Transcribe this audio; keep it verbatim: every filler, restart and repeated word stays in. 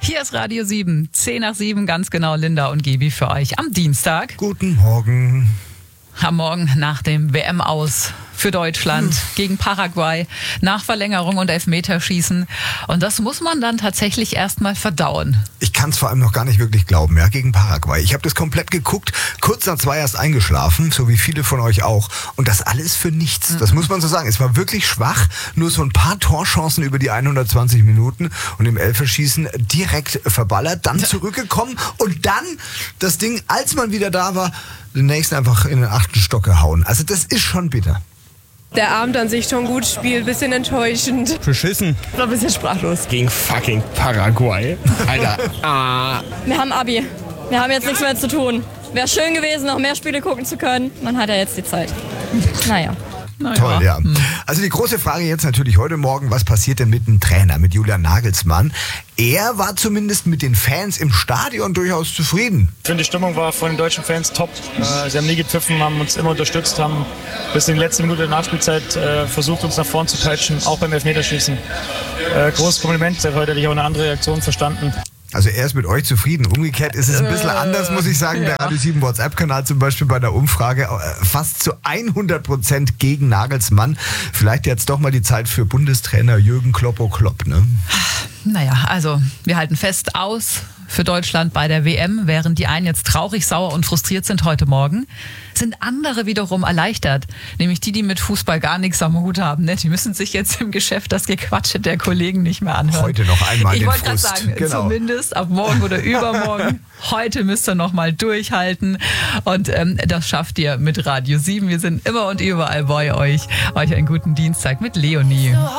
Hier ist Radio sieben, zehn nach sieben, ganz genau, Linda und Gebi für euch am Dienstag. Guten Morgen. Am Morgen nach dem W M-Aus für Deutschland hm. gegen Paraguay, nach Verlängerung und Elfmeterschießen. Und das muss man dann tatsächlich erstmal verdauen. Ich kann es vor allem noch gar nicht wirklich glauben, ja, gegen Paraguay. Ich habe das komplett geguckt, kurz nach zwei erst eingeschlafen, so wie viele von euch auch. Und das alles für nichts. Mhm. Das muss man so sagen. Es war wirklich schwach, nur so ein paar Torchancen über die hundertzwanzig Minuten und im Elferschießen direkt verballert, dann zurückgekommen und dann das Ding, als man wieder da war, den nächsten einfach in den achten Stock gehauen. Also das ist schon bitter. Der Abend an sich schon gut spielt, bisschen enttäuschend. Beschissen. Ich war ein bisschen sprachlos. Gegen fucking Paraguay. Alter. ah. Wir haben Abi. Wir haben jetzt nichts mehr zu tun. Wäre schön gewesen, noch mehr Spiele gucken zu können. Man hat ja jetzt die Zeit. Naja. Naja. Toll, ja. Also die große Frage jetzt natürlich heute Morgen, was passiert denn mit dem Trainer, mit Julian Nagelsmann? Er war zumindest mit den Fans im Stadion durchaus zufrieden. Ich finde, die Stimmung war von den deutschen Fans top. Sie haben nie gepfiffen, haben uns immer unterstützt, haben bis in die letzte Minute der Nachspielzeit versucht, uns nach vorn zu peitschen, auch beim Elfmeterschießen. Großes Kompliment, heute hätte ich auch eine andere Reaktion verstanden. Also er ist mit euch zufrieden. Umgekehrt ist es ein bisschen äh, anders, muss ich sagen. Ja. Der Radio sieben WhatsApp-Kanal zum Beispiel bei der Umfrage fast zu hundert Prozent gegen Nagelsmann. Vielleicht jetzt doch mal die Zeit für Bundestrainer Jürgen Kloppo Klopp, ne? Naja, also wir halten fest, aus für Deutschland bei der W M. Während die einen jetzt traurig, sauer und frustriert sind heute Morgen, sind andere wiederum erleichtert. Nämlich die, die mit Fußball gar nichts am Hut haben. Ne? Die müssen sich jetzt im Geschäft das Gequatsche der Kollegen nicht mehr anhören. Heute noch einmal ich den wollte gerade Frust. sagen, genau. Zumindest ab morgen oder übermorgen. Heute müsst ihr noch mal durchhalten. Und ähm, das schafft ihr mit Radio sieben. Wir sind immer und überall bei euch. Euch einen guten Dienstag mit Leonie.